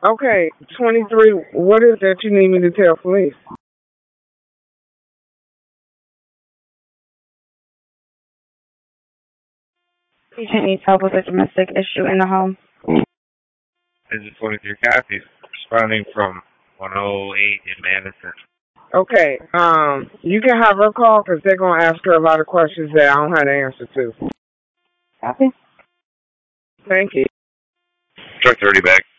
Okay, 23, what is that you need me to tell police? Patient needs help with a domestic issue in the home. This is 23 Kathy, responding from 108 in Madison. Okay, you can have her call because they're going to ask her a lot of questions that I don't have the answer to. Copy. Thank you. Truck 30 back.